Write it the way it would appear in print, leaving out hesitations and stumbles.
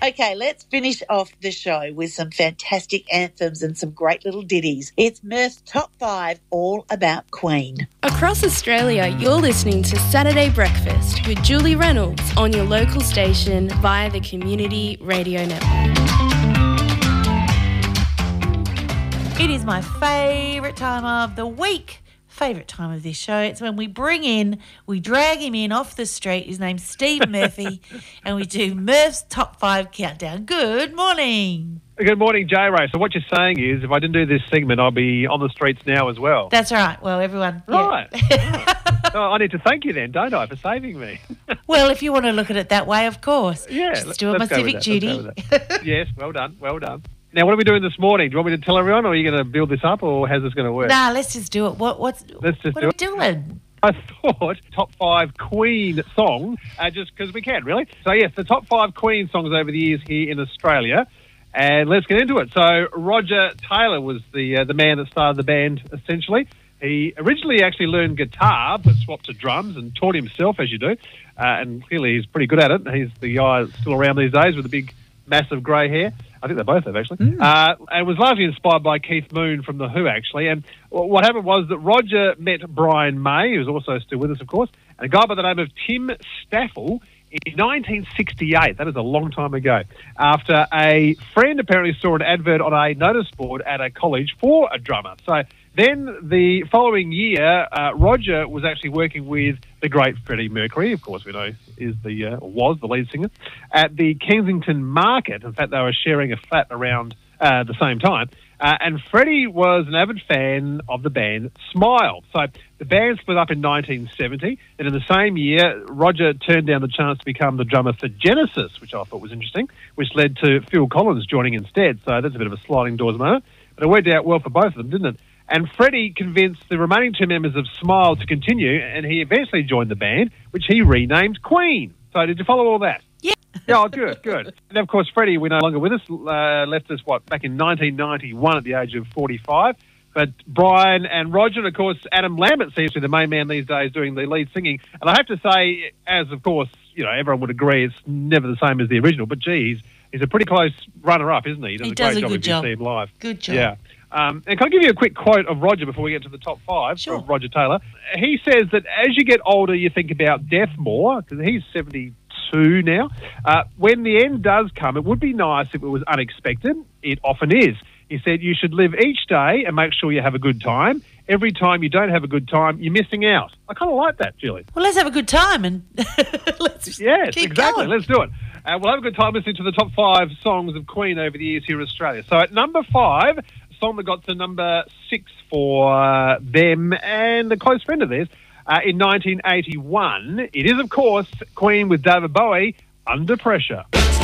Okay, let's finish off the show with some fantastic anthems and some great little ditties. It's Murph's Top 5, all about Queen. Across Australia, you're listening to Saturday Breakfast with Julie Reynolds on your local station via the Community Radio Network. It is my favourite time of the week. Favourite time of this show. It's when we drag him in off the street. His name's Steve Murphy, and we do Murph's Top 5 Countdown. Good morning. Good morning, J Ray. So what you're saying is if I didn't do this segment, I'll be on the streets now as well. That's right. Well, everyone. Right. Yeah. Oh, I need to thank you then, don't I, for saving me? Well, if you want to look at it that way, of course. Yeah. Just doing my civic duty. Yes, well done. Now, what are we doing this morning? Do you want me to tell everyone, or are you going to build this up, or how's this going to work? Nah, let's just do it. What are we doing? I thought top 5 Queen songs, just because we can, really. So, yes, the top 5 Queen songs over the years here in Australia. And let's get into it. So, Roger Taylor was the man that started the band, essentially. He originally actually learned guitar, but swapped to drums and taught himself, as you do. And clearly he's pretty good at it. He's the guy that's still around these days with the big, massive grey hair. I think they both have, actually. And was largely inspired by Keith Moon from The Who, actually. And what happened was that Roger met Brian May, who's also still with us, of course, and a guy by the name of Tim Staffel in 1968. That is a long time ago. After a friend apparently saw an advert on a notice board at a college for a drummer. So then the following year, Roger was actually working with the great Freddie Mercury, of course we know was the lead singer, at the Kensington Market. In fact, they were sharing a flat around the same time. And Freddie was an avid fan of the band Smile. So the band split up in 1970, and in the same year, Roger turned down the chance to become the drummer for Genesis, which I thought was interesting, which led to Phil Collins joining instead. So that's a bit of a sliding doors moment. But it worked out well for both of them, didn't it? And Freddie convinced the remaining 2 members of Smile to continue, and he eventually joined the band, which he renamed Queen. So did you follow all that? Yeah. Oh, good. And, of course, Freddie, we're no longer with us, left us, back in 1991 at the age of 45. But Brian and Roger, and, of course, Adam Lambert seems to be the main man these days doing the lead singing. And I have to say, as, of course, everyone would agree, it's never the same as the original. But, gee, he's a pretty close runner-up, isn't he? He does a good job if you see him live. Good job. Yeah. And can I give you a quick quote of Roger before we get to the top 5 Sure. from Roger Taylor? He says that as you get older, you think about death more, because he's 72 now. When the end does come, it would be nice if it was unexpected. It often is. He said you should live each day and make sure you have a good time. Every time you don't have a good time, you're missing out. I kind of like that, Julie. Well, let's have a good time and let's keep going. Let's do it. We'll have a good time listening to the top 5 songs of Queen over the years here in Australia. So at number 5, a song that got to number 6 for them and a close friend of theirs in 1981. It is, of course, Queen with David Bowie, Under Pressure.